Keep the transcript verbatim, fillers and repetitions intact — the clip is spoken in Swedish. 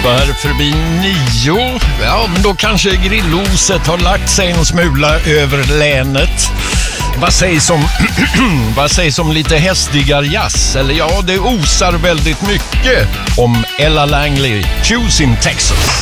Snubbar förbi nio. Ja, men då kanske grilloset har lagt sig en smula över länet. Vad sägs om, vad sägs om lite hästigar jazz? Eller ja, det osar väldigt mycket om Ella Langley, Choosing Texas.